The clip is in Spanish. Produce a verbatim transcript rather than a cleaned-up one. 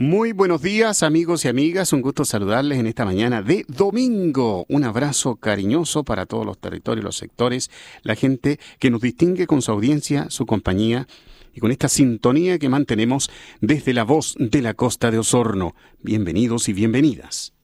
Muy buenos días, amigos y amigas. Un gusto saludarles en esta mañana de domingo. Un abrazo cariñoso para todos los territorios, los sectores, la gente que nos distingue con su audiencia, su compañía y con esta sintonía que mantenemos desde la voz de la costa de Osorno. Bienvenidos y bienvenidas.